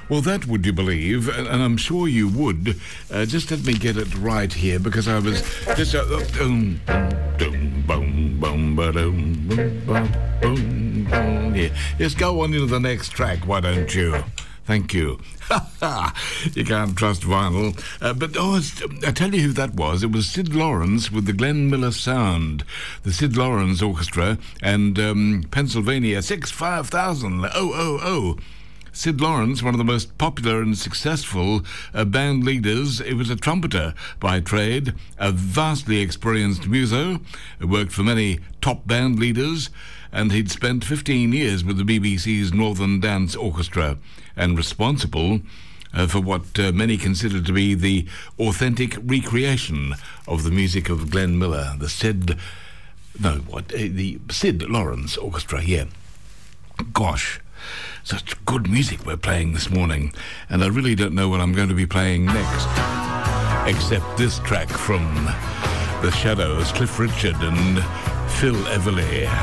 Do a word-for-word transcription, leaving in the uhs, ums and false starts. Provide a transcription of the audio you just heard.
Well, that would you believe, and, and I'm sure you would. Uh, just let me get it right here, because I was just... Uh, um, boom, boom, boom, boom, boom, boom, boom. Yeah. Just go on into the next track, why don't you? Thank you. You can't trust vinyl. Uh, but, oh, I tell you who that was. It was Sid Lawrence with the Glenn Miller Sound. The Sid Lawrence Orchestra and um, Pennsylvania six five thousand. Oh, oh, oh. Sid Lawrence, one of the most popular and successful uh, band leaders. He was a trumpeter by trade, a vastly experienced muso, worked for many top band leaders, and he'd spent fifteen years with the B B C's Northern Dance Orchestra, and responsible uh, for what uh, many consider to be the authentic recreation of the music of Glenn Miller, the Sid... No, what? Uh, the Sid Lawrence Orchestra, yeah. Gosh, such good music we're playing this morning, and I really don't know what I'm going to be playing next, except this track from The Shadows, Cliff Richard and Phil Everly.